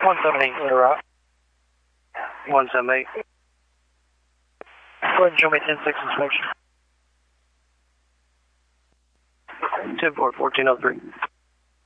178, clear out. 178. Go ahead and show me 10-6 inspection. 10-4, 1403.